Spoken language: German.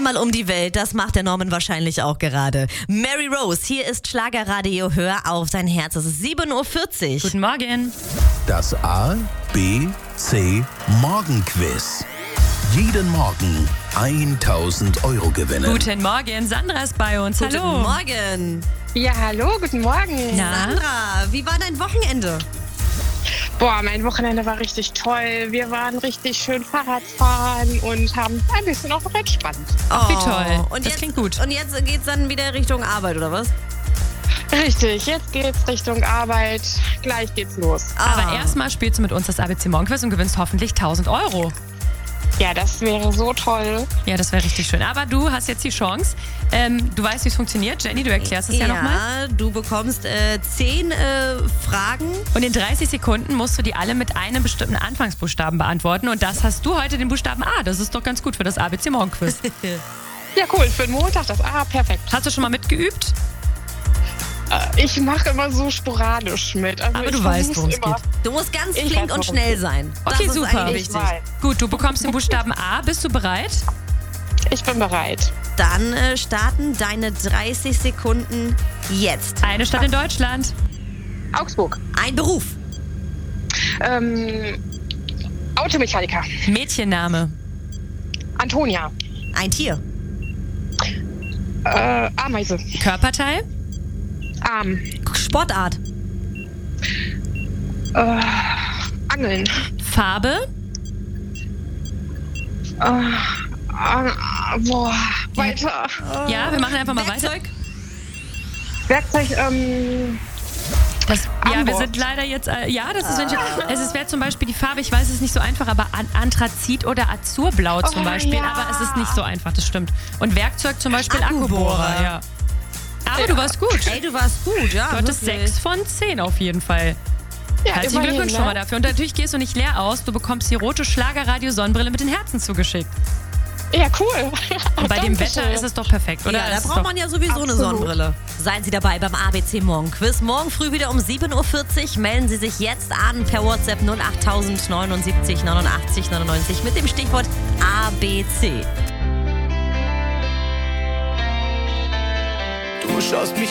Einmal um die Welt, das macht der Norman wahrscheinlich auch gerade. Mary Rose, hier ist Schlagerradio, hör auf dein Herz. Es ist 7.40 Uhr. Guten Morgen. Das A, B, C Morgenquiz. Jeden Morgen 1.000 Euro gewinnen. Guten Morgen, Sandra ist bei uns. Guten Hallo. Morgen. Ja, hallo, guten Morgen. Na? Sandra, wie war dein Wochenende? Boah, mein Wochenende war richtig toll. Wir waren richtig schön Fahrradfahren und haben ein bisschen auch noch entspannt. Ach, wie toll. Und Das jetzt, klingt gut. Und jetzt geht's dann wieder Richtung Arbeit, oder was? Richtig, jetzt geht's Richtung Arbeit. Gleich geht's los. Aber erstmal spielst du mit uns das ABC Morgenquiz und gewinnst hoffentlich 1.000 Euro. Ja, das wäre so toll. Ja, das wäre richtig schön. Aber du hast jetzt die Chance. Du weißt, wie es funktioniert. Jenny, du erklärst es ja nochmal. Ja, du bekommst 10 Fragen. Und in 30 Sekunden musst du die alle mit einem bestimmten Anfangsbuchstaben beantworten. Und das hast du heute den Buchstaben A. Das ist doch ganz gut für das ABC Morgenquiz. Ja, cool. Für den Montag das perfekt. Hast du schon mal mitgeübt? Ich mache immer so sporadisch mit. Also Aber ich du weißt, versuch's worum es immer. geht. Du musst ganz Ich flink weiß, und worum schnell es sein. Okay, das ist super. eigentlich Ich wichtig. weiß. Gut, du bekommst den Buchstaben A. Bist du bereit? Ich bin bereit. Dann starten deine 30 Sekunden jetzt. Eine Stadt in Deutschland. Augsburg. Ein Beruf. Automechaniker. Mädchenname. Antonia. Ein Tier. Ameise. Körperteil. Arm. Sportart. Angeln. Farbe. Boah, weiter. Ja, wir machen einfach mal weiter. Werkzeug. Werkzeug, Wir Amboss. sind leider jetzt, es wäre zum Beispiel die Farbe, ich weiß, es ist nicht so einfach, aber Anthrazit oder Azurblau zum Beispiel, ja. aber es ist nicht so einfach, das stimmt. Und Werkzeug zum Beispiel Akkubohrer. Akkubohrer, ja. Aber du warst gut. Ey, du warst gut, ja. Du hattest wirklich. 6 von 10 auf jeden Fall. ja, Herzlichen immerhin, Glückwunsch ne? schon mal dafür. Und natürlich gehst du nicht leer aus, du bekommst die rote Schlagerradio-Sonnenbrille mit den Herzen zugeschickt. Ja, cool. Und bei dem Wetter ist es doch perfekt, oder? Ja, da Es ist braucht doch- man ja sowieso eine Absolut. Sonnenbrille. Seien Sie dabei beim ABC Morgenquiz. Morgen früh wieder um 7.40 Uhr. Melden Sie sich jetzt an per WhatsApp 08000 79 89 99 mit dem Stichwort ABC. Du schaust mich